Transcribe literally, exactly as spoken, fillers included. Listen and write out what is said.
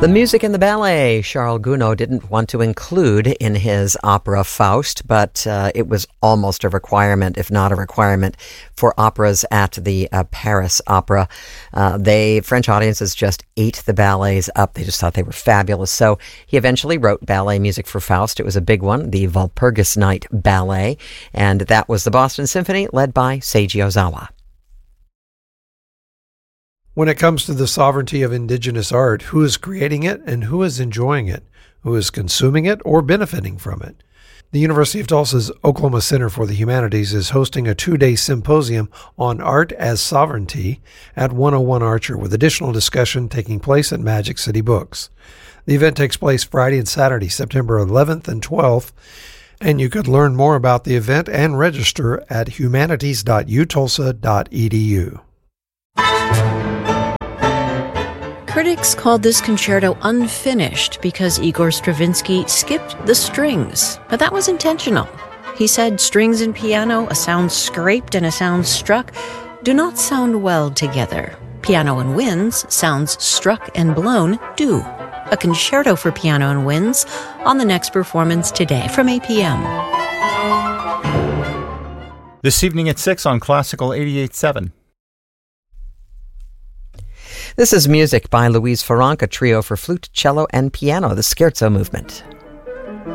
The music in the ballet, Charles Gounod didn't want to include in his opera Faust, but uh, it was almost a requirement, if not a requirement, for operas at the uh, Paris Opera. Uh, they French audiences just ate the ballets up. They just thought they were fabulous. So he eventually wrote ballet music for Faust. It was a big one, the Walpurgis Night Ballet, and that was the Boston Symphony, led by Seiji Ozawa. When it comes to the sovereignty of indigenous art, who is creating it and who is enjoying it? Who is consuming it or benefiting from it? The University of Tulsa's Oklahoma Center for the Humanities is hosting a two-day symposium on art as sovereignty at one oh one Archer, with additional discussion taking place at Magic City Books. The event takes place Friday and Saturday, September eleventh and twelfth, and you could learn more about the event and register at humanities dot u tulsa dot e d u. Critics called this concerto unfinished because Igor Stravinsky skipped the strings, but that was intentional. He said strings and piano, a sound scraped and a sound struck, do not sound well together. Piano and winds, sounds struck and blown, do. A concerto for piano and winds on the next performance today from eight p.m. This evening at six on Classical eighty-eight point seven. This is music by Louise Farranca, trio for flute, cello, and piano, the Scherzo movement.